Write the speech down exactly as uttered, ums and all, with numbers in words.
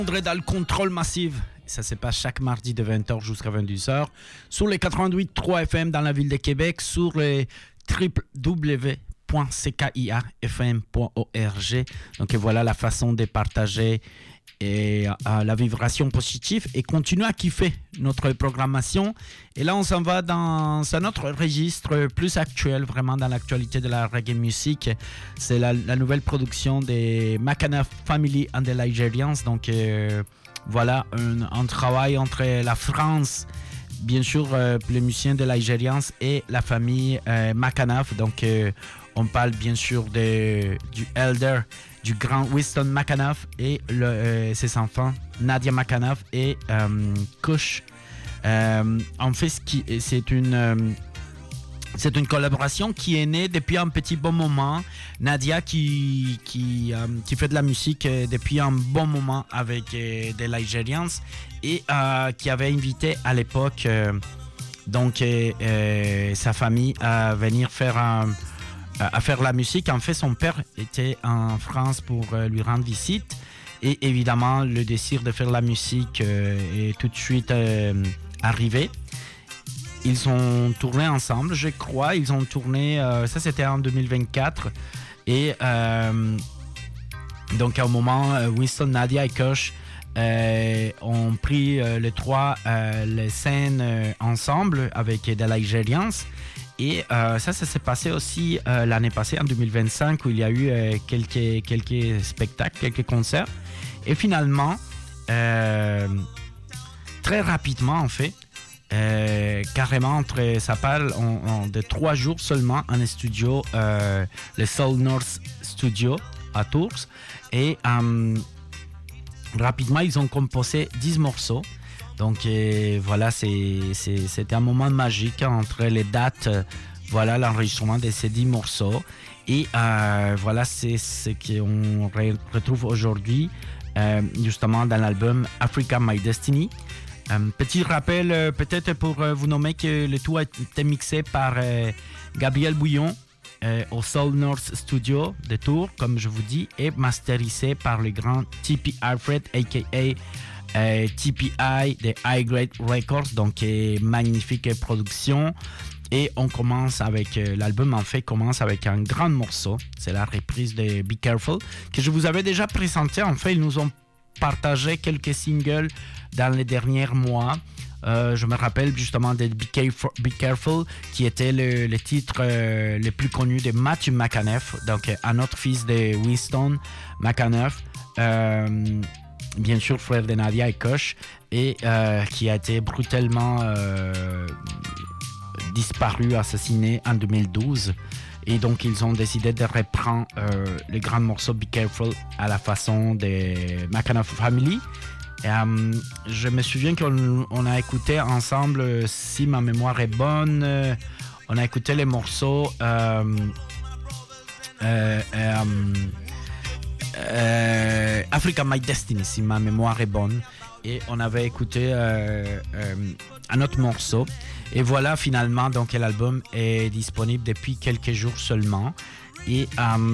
Dans le contrôle massif. Ça se passe chaque mardi de vingt heures jusqu'à vingt-deux heures sur les quatre-vingt-huit virgule trois F M dans la ville de Québec, sur le w w w point c k i a f m point org. Donc voilà la façon de partager et, euh, la vibration positive et continuer à kiffer notre programmation. Et là, on s'en va dans un autre registre plus actuel, vraiment dans l'actualité de la reggae music. C'est la, la nouvelle production des Macanaf Family and the Ligerians. Donc euh, voilà, un, un travail entre la France, bien sûr, euh, les musiciens de Ligerians et la famille euh, Macanaf. Donc euh, on parle bien sûr de, du Elder, du grand Winston Macanaf et le, euh, ses enfants, Nadia Macanaf et euh, Kush. Euh, en fait, c'est une, euh, c'est une collaboration qui est née depuis un petit bon moment. Nadia qui, qui, euh, qui fait de la musique depuis un bon moment avec euh, des Ligerians et euh, qui avait invité à l'époque euh, donc, euh, euh, sa famille à venir faire un... à faire la musique. En fait, son père était en France pour euh, lui rendre visite et évidemment, le désir de faire la musique euh, est tout de suite euh, arrivé. Ils ont tourné ensemble, je crois. Ils ont tourné, euh, ça c'était en deux mille vingt-quatre et euh, donc à un moment, Winston, Nadia et Kush euh, ont pris euh, les trois euh, les scènes euh, ensemble avec des Ligerians. Et euh, ça, ça s'est passé aussi euh, l'année passée, en deux mille vingt-cinq, où il y a eu euh, quelques, quelques spectacles, quelques concerts. Et finalement, euh, très rapidement en fait, euh, carrément, entre, ça parle en, en, de trois jours seulement en studio, euh, le Soul North Studio à Tours. Et euh, rapidement, ils ont composé dix morceaux. Donc euh, voilà, c'est, c'est, c'était un moment magique entre les dates, euh, voilà l'enregistrement de ces dix morceaux. Et euh, voilà, c'est ce qu'on re- retrouve aujourd'hui, euh, justement dans l'album Africa My Destiny. Euh, petit rappel, euh, peut-être pour euh, vous nommer que le tout a été mixé par euh, Gabriel Bouillon euh, au Soul North Studio de Tours, comme je vous dis, et masterisé par le grand T P Alfred, a k a Euh, T P I de High Grade Records, donc euh, magnifique production. Et on commence avec euh, l'album en fait commence avec un grand morceau, c'est la reprise de Be Careful que je vous avais déjà présenté. En fait, ils nous ont partagé quelques singles dans les derniers mois. Euh, je me rappelle justement de Be Careful, Be Careful qui était le, le titre euh, le plus connu de Matthew Macanaf, donc euh, un autre fils de Winston Macanaf. Euh, bien sûr frère de Nadia et Kush, et euh, qui a été brutalement euh, disparu, assassiné en deux mille douze. Et donc ils ont décidé de reprendre euh, le grand morceau Be Careful à la façon de Macanaf Family. Et, euh, je me souviens qu'on on a écouté ensemble, si ma mémoire est bonne, euh, on a écouté les morceaux euh, euh, euh, Euh, Africa My Destiny, si ma mémoire est bonne, et on avait écouté euh, euh, un autre morceau. Et voilà, finalement, donc l'album est disponible depuis quelques jours seulement. Et euh,